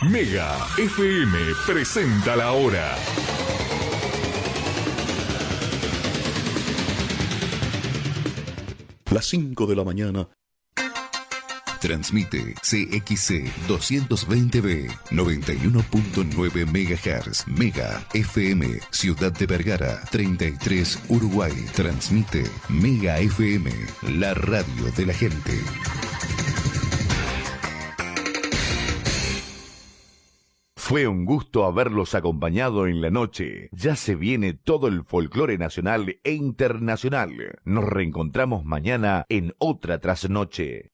Mega FM presenta la hora. Las 5 de la mañana. Transmite CXC 220B 91.9 MHz. Mega FM Ciudad de Vergara 33 Uruguay. Transmite Mega FM, la radio de la gente. Fue un gusto haberlos acompañado en la noche. Ya se viene todo el folclore nacional e internacional. Nos reencontramos mañana en otra trasnoche.